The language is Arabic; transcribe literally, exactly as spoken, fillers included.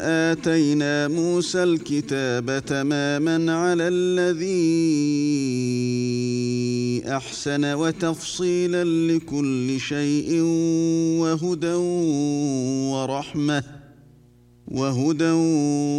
آتينا موسى الكتاب تماما على الذي أحسن وتفصيلا لكل شيء وهدى ورحمة وهدى